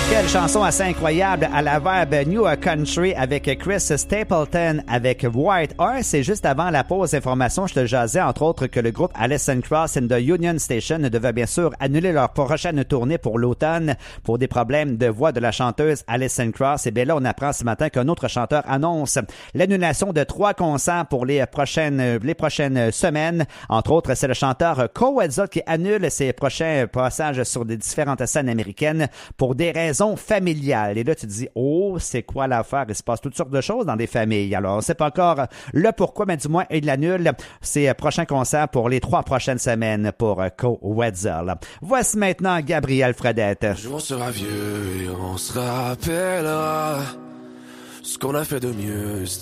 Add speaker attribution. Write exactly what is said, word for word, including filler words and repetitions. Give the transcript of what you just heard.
Speaker 1: Quelle chanson assez incroyable à la verbe New Country avec Chris Stapleton avec White Horse. Et juste avant la pause d'information, je te jasais entre autres que le groupe Alison Krauss and the Union Station devait bien sûr annuler leur prochaine tournée pour l'automne pour des problèmes de voix de la chanteuse Alison Krauss. Et bien là, on apprend ce matin qu'un autre chanteur annonce l'annulation de trois concerts pour les prochaines, les prochaines semaines. Entre autres, c'est le chanteur Cole Wetzel qui annule ses prochains passages sur des différentes scènes américaines pour des raisons familiales. Et là, tu te dis, oh, c'est quoi l'affaire? Il se passe toutes sortes de choses dans des familles. Alors, on ne sait pas encore le pourquoi, mais du moins, il annule ses prochains concerts pour les trois prochaines semaines pour Cole Wetzel. Voici maintenant Gabriel Fredette.
Speaker 2: Un jour on sera vieux et on se rappellera ce qu'on a fait de mieux, ce